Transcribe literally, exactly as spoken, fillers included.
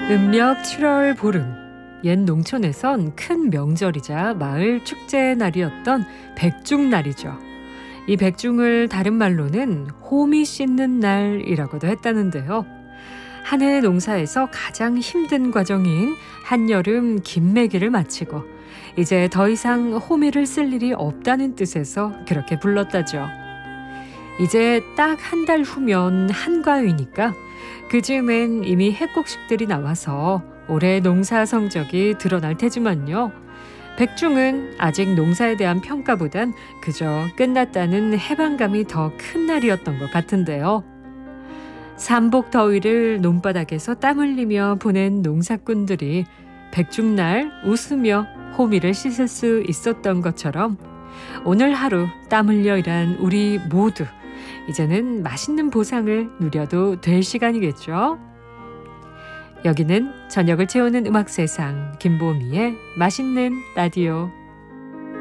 음력 칠월 보름, 옛 농촌에선 큰 명절이자 마을 축제의 날이었던 백중날이죠. 이 백중을 다른 말로는 호미 씻는 날이라고도 했다는데요. 한 해 농사에서 가장 힘든 과정인 한여름 김매기를 마치고 이제 더 이상 호미를 쓸 일이 없다는 뜻에서 그렇게 불렀다죠. 이제 딱 한 달 후면 한가위니까 그 즈음엔 이미 해곡식들이 나와서 올해 농사 성적이 드러날 테지만요. 백중은 아직 농사에 대한 평가보단 그저 끝났다는 해방감이 더 큰 날이었던 것 같은데요. 삼복 더위를 논바닥에서 땀 흘리며 보낸 농사꾼들이 백중날 웃으며 호미를 씻을 수 있었던 것처럼 오늘 하루 땀 흘려 일한 우리 모두 이제는 맛있는 보상을 누려도 될 시간이겠죠. 여기는 저녁을 채우는 음악 세상 김보미의 맛있는 라디오.